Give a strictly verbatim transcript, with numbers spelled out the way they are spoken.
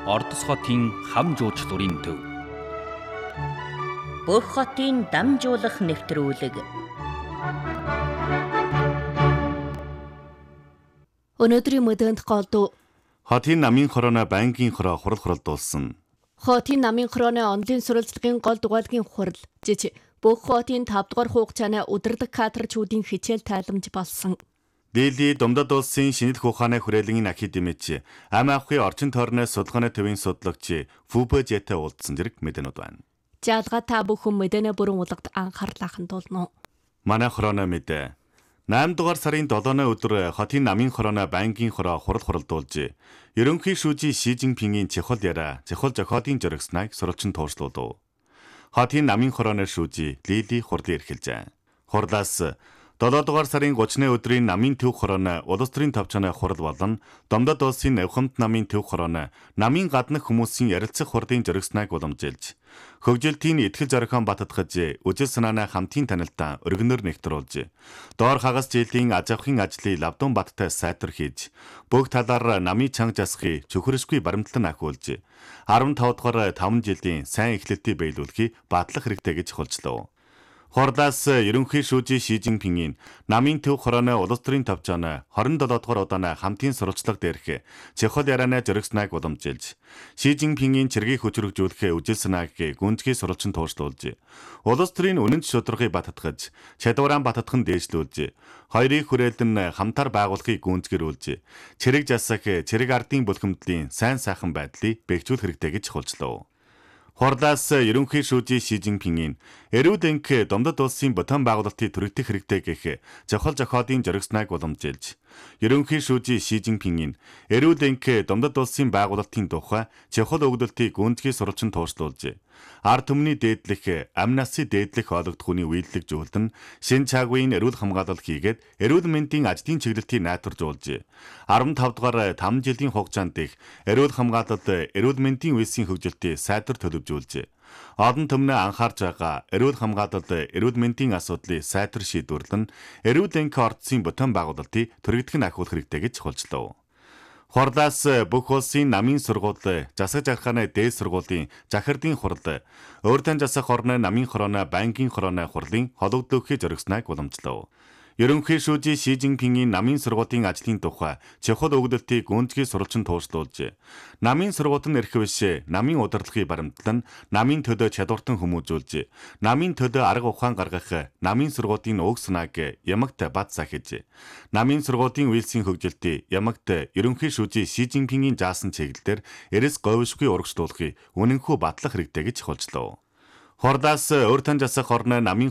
Ордос хотын хам жуучлалын төв. Бүх хотын дамжуулах нэвтрүүлэг. Өнөөдрийн мэдээнд голдуу хотын намын хорооно банкийн хороо хурал хуралдуулсан. хотын намын хорооны онлын сурвалжлагын гол дугаалгийн хурал жиж бүх хотын тав дугаар хугацааны удирдаг кадрчүүдийн хичээл тайламж болсон. Дели Домдод улсын шинэдэх ухааны хүрээлэнгийн академич ам авахын орчин тойрны судалгааны төвийн судлаагч Фүбэжэтэй уулзсан зэрэг мэдээнүүд байна. Жаалга та бүхэн мэдэнэ бүрэн улагт анхаарлаа хандуулна. Манай хорооно мэдээ. найман дугаар сарын долооны өдөр хотын намын хорооно банкийн хороо хурал хуралдуулж, ерөнхий шүүжийн Ши Жинпингийн чухал яриа, чухал зохиолын журагсныг сурвалжин тууршлуулв. Хотын намын хорооны шүүжий Лили хурлын эрхэлжээ. Хурлаас долоо дугаар сарын гуравны өдрийн намын төв хорооно улс төрийн товчооны хурал болон Домдод улсын Навхамт намын төв хорооно намын гаднах хүмүүсийн ярилцах хурлын журагсныг уламжилж, хөгжилтийн итгэл зорихон баттгаж, үжил санааны хамтын танилтаа өргөнөөр нэгтрүүлж, доор хагас жилийн аж ахуйн ажлыг лавдун баттай сайтар хийж, бүх талаар намын чанга жасахыг чөхөршгүй баримтлан ахиулж, арван тав дугаар таван жилийн сайн эхлэлтийг биелүүлэхийг батлах хэрэгтэй гэж хулжлаа. Хурлаас ерөнхий шүүжийн Ши Жинпингийн намын төв хорооны улс төрийн товчооны хорин долоо дугаар удааны хамтын сурвалжлага дээрх чухал ярианы журагсныг уламжилж, Ши Жинпингийн цэргийг хүчрхжүүлэх үжил санааг гүнзгий сурвалжин тууршлуулж, улс төрийн үнэт шударгыг баттгаж, чадвараа баттгах нь дээшлүүлж, хоёрын хүрээлэн хамтаар байгуулахыг гүнзгэрүүлж, цэрэг засах, цэрэг ардын бүлхэмдлийн сайн сайхан байдлыг бэхжүүлэх хэрэгтэй гэж хулжлаа. Хурлаас ерөнхий шүүжийн Ши Жинпингийн эрүүл энх Домдод улсын ботон байгуулалтыг түрэгдэх хэрэгтэй гэх зохиол зохиолын журагсныг уламжилж, ерөнхий шүүжийн Ши Жинпингийн эрүүл энх Домдод улсын байгуулалтын тухай чухал өгүүлэлтийг гүнзгий сурвалжин тууршлуулж, ард түмний дээдлэх, амь насын дээдлэх ойлгох хүний үйлдэлийг зөвлөн шин чаагийн эрүүл хамгаалал хийгээд эрүүл мэндийн ажлын чиглэлтийг найдваржуулж, арван тав дугаар таван жилийн хугацаанд их эрүүл хамгаалалд эрүүл мэндийн үйлсийн хөгжилтийг сайдар төлөвлөж, олон түмнээ анхаарж байгаа эрүүл хамгаалалд эрүүл мэндийн асуудлыг сайтар шийдвэрлэн эрүүл энх ордсын ботон байгуулалтыг түрэгдэх нь ахиулах хэрэгтэй гэж хулжлаа. Хурлаас бүх улсын намын сургууль, засаг жархааны дээд сургуулийн захирдын хурал, өөртөө засах орны намын хорооно банкийн хорооны хурлын холбогдлохын журагсныг уламжлав. Ерөнхий шүүжийн Ши Жинпингийн намын сургуулийн ажлын тухай чухал өгүүлэлтийг гүнзгий сурвалжин тууршлуулж, намын сургууль нь эрх биш, намын удирдлагыг баримтлан, намын төдөө чадвартан хүмүүжүүлж, намын төдөө арга ухаан гаргах, намын сургуулийн уг санааг ямагт бат сахиж, намын сургуулийн үйлсийн хөгжилтийг ямагт ерөнхий шүүжийн Ши Жинпингийн заасан чиглэлээр эрэс говьшгүй урагшлуулахыг үнэнхүү батлах хэрэгтэй гэж хулжлаа. Хурлаас өөртөө засах орны намын